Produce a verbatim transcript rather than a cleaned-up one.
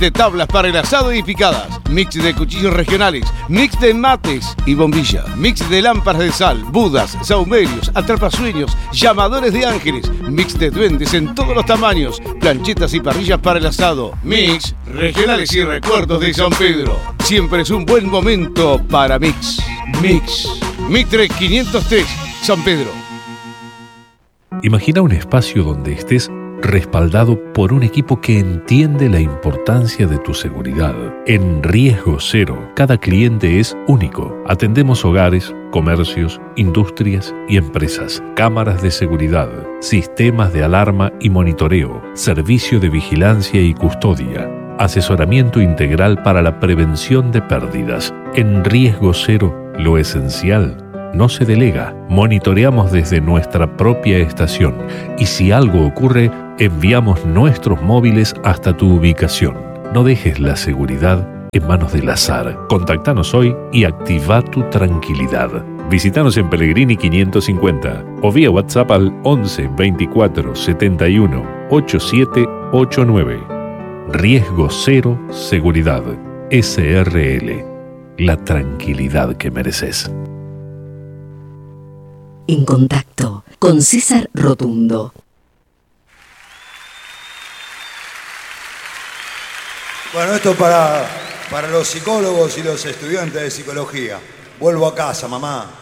de tablas para el asado y picadas, mix de cuchillos regionales, mix de mates y bombillas, mix de lámparas de sal, budas, saumerios, atrapasueños, llamadores de ángeles, mix de duendes en todos los tamaños, planchetas y parrillas para el asado, mix regionales y recuerdos de San Pedro. Siempre es un buen momento para mix. Mix. Mitre quinientos tres, San Pedro. Imagina un espacio donde estés respaldado por un equipo que entiende la importancia de tu seguridad. En Riesgo Cero, cada cliente es único. Atendemos hogares, comercios, industrias y empresas. Cámaras de seguridad, sistemas de alarma y monitoreo, servicio de vigilancia y custodia, asesoramiento integral para la prevención de pérdidas. En Riesgo Cero, lo esencial no se delega. Monitoreamos desde nuestra propia estación y si algo ocurre, enviamos nuestros móviles hasta tu ubicación. No dejes la seguridad en manos del azar. Contactanos hoy y activa tu tranquilidad. Visítanos en Pellegrini quinientos cincuenta o vía WhatsApp al once veinticuatro setenta y uno ochenta y siete ochenta y nueve. Riesgo Cero Seguridad. S R L. La tranquilidad que mereces. En contacto con César Rotundo. Bueno, esto para, para los psicólogos y los estudiantes de psicología. Vuelvo a casa, mamá.